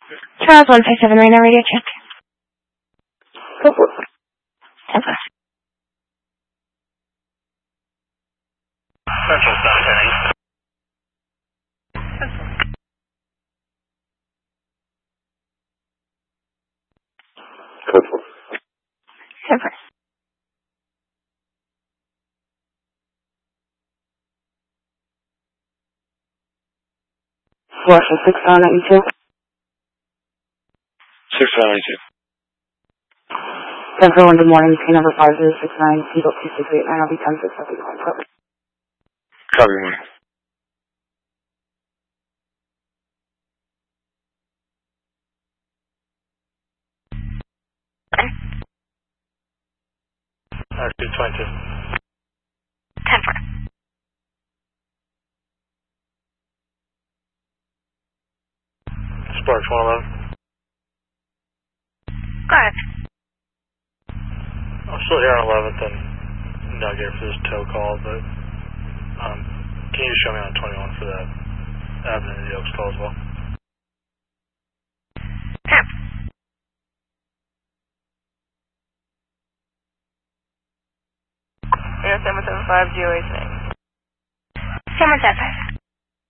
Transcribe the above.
Charles 157 right now, radio check. Go for it. 10 4. Central South heading. Go for it. 10 4. Russia 6992. 6992. 10-1, good morning. Team number 5069, Seagull 2689. I'll be 10-6. I'll be going cover. Copy, good morning. RC-22. 10 4. Sparks 111. Go ahead. I'm still here on 11th and Nugget for this tow call, but can you show me on 21 for that Avenue of the Oaks call as well? Yep. Air 775 GOH name. 775.